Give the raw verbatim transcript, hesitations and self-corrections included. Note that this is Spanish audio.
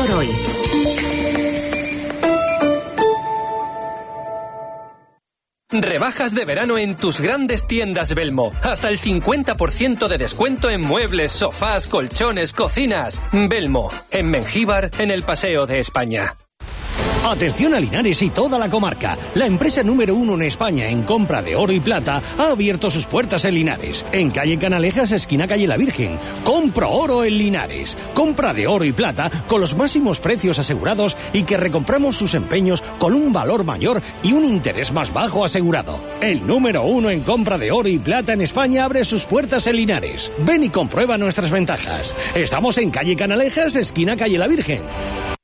Mejor hoy. Rebajas de verano en tus grandes tiendas Belmo. Hasta el cincuenta por ciento de descuento en muebles, sofás, colchones, cocinas. Belmo, en Mengíbar, en el Paseo de España. Atención a Linares y toda la comarca. La empresa número uno en España en compra de oro y plata ha abierto sus puertas en Linares. En calle Canalejas, esquina calle La Virgen. Compro oro en Linares. Compra de oro y plata con los máximos precios asegurados y que recompramos sus empeños con un valor mayor y un interés más bajo asegurado. El número uno en compra de oro y plata en España abre sus puertas en Linares. Ven y comprueba nuestras ventajas. Estamos en calle Canalejas, esquina calle La Virgen.